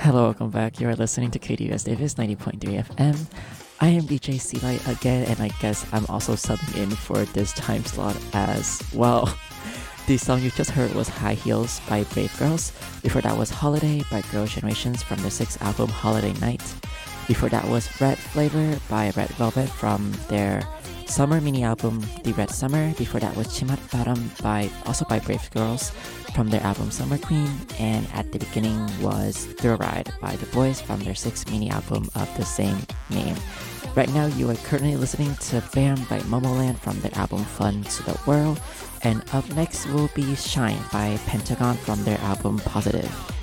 Hello, welcome back. You are listening to KDUS Davis 90.3 FM. I am DJ C Light again, and I guess I'm also subbing in for this time slot as well. The song you just heard was High Heels by Brave Girls. Before that was Holiday by Girls' Generations from their sixth album Holiday Night. Before that was Red Flavor by Red Velvet from their summer mini album The Red Summer. Before that was Chimat Bottom also by Brave Girls from their album Summer Queen. And at the beginning was Thrill Ride by The Boys from their sixth mini album of the same name. Right now you are currently listening to Bam by Momoland from their album Fun to the World. And up next will be Shine by Pentagon from their album Positive.